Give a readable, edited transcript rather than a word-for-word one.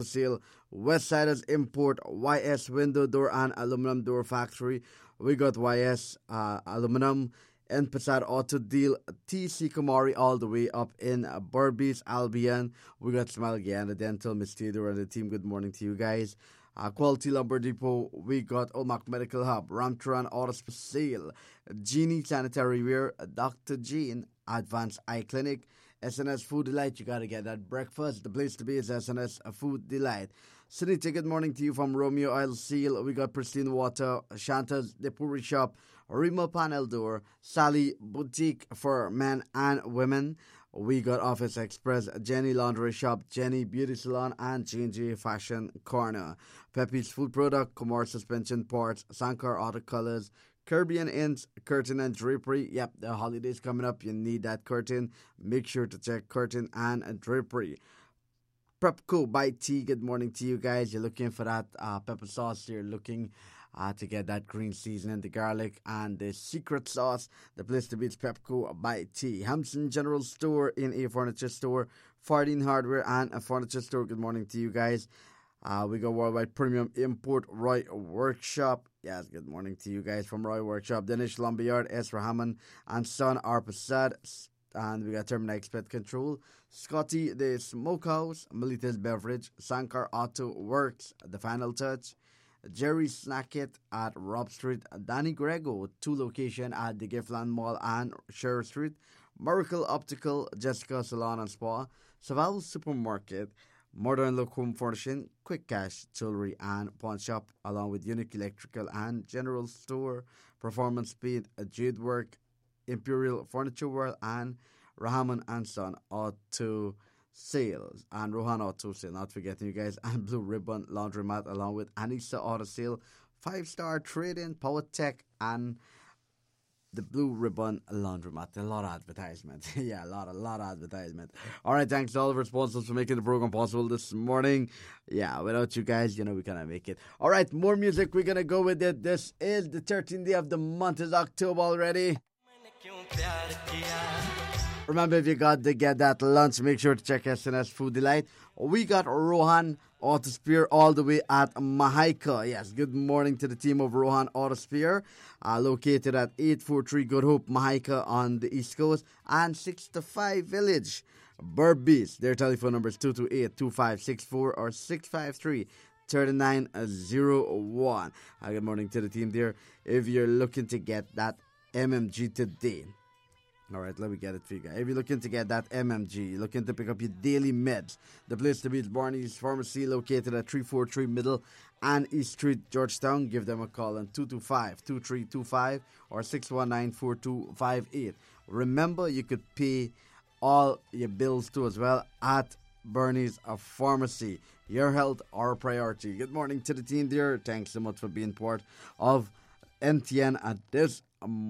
Sale, Westsiders Import, YS Window Door and Aluminum Door Factory. We got YS Aluminum, Enpasar Auto Deal, TC Kamari all the way up in Burbies, Albion. We got Smalgana Dental, Miss Theodore and the team. Good morning to you guys. Quality Lumber Depot, we got Olmac Medical Hub, Ramtran Auto Sale, Genie Sanitary Wear, Dr. Jean, Advanced Eye Clinic, SNS Food Delight. You gotta get that breakfast. The place to be is SNS Food Delight. Sunita, good morning to you from Romeo Oil Seal. We got Pristine Water, Shanta's Depuri Shop, Remo Panel Door, Sally Boutique for men and women. We got Office Express, Jenny Laundry Shop, Jenny Beauty Salon, and J&J Fashion Corner. Pepe's Food Product, Comor Suspension Parts, Sankar Auto Colors, Caribbean Inns, Curtain and Drapery. Yep, the holidays coming up. You need that curtain. Make sure to check Curtain and Drapery. Prepco by Tea. Good morning to you guys. You're looking for that pepper sauce. You're looking to get that green seasoning, the garlic, and the secret sauce. The place to be is Pepco by Tea. Hampson General Store in a furniture store. Fardine Hardware and a furniture store. Good morning to you guys. We got Worldwide Premium Import, Roy Workshop. Yes, good morning to you guys from Roy Workshop. Danish Lumberyard, S. Rahman and Son Arpasad. And we got Terminex Pet Control, Scotty the Smokehouse, Militas Beverage, Sankar Auto Works, The Final Touch, Jerry Snacket at Rob Street, Danny Grego, 2 location at the Giftland Mall and Sher Street, Miracle Optical, Jessica Salon and Spa, Saval Supermarket, Modern Look Home Furnishing, Quick Cash, Jewelry and Pawn Shop, along with Unique Electrical and General Store, Performance Paint, Jade Work, Imperial Furniture World, and Rahman and Son Auto Sales and Rohan Auto Sale, not forgetting you guys, and Blue Ribbon Laundromat, along with Anissa Auto Sale, 5-Star Trading, Power Tech, and the Blue Ribbon Laundromat. A lot of advertisement. Yeah, a lot of advertisement. All right, thanks to all of our sponsors for making the program possible this morning. Yeah, without you guys, we cannot make it. All right, more music. We're going to go with it. This is the 13th day of the month. It's October already. Remember, if you got to get that lunch, make sure to check SNS Food Delight. We got Rohan Autosphere all the way at Mahaika. Yes, good morning to the team of Rohan Autosphere, located at 843 Good Hope, Mahaika on the East Coast, and 6-5 Village, Burbies. Their telephone number is 228-2564 or 653-3901. Good morning to the team there. If you're looking to get that MMG today, all right, let me get it for you guys. If you're looking to get that MMG, you're looking to pick up your daily meds, the place to be is Barney's Pharmacy, located at 343 Middle and East Street, Georgetown. Give them a call on 225-2325 or 619-4258. Remember, you could pay all your bills too as well at Bernie's Pharmacy. Your health, our priority. Good morning to the team there. Thanks so much for being part of NTN at this